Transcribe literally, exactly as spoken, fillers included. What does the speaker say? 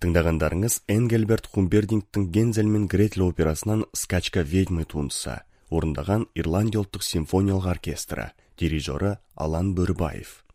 Тыңдағандарыңыз Энгельберт Хумбердингтің Гензель мен Гретель операсынан «Скачка ведьмы» туындысы, орындаған Ирландия ұлттық симфониялық оркестрі, дирижері Алан Бөрібаев.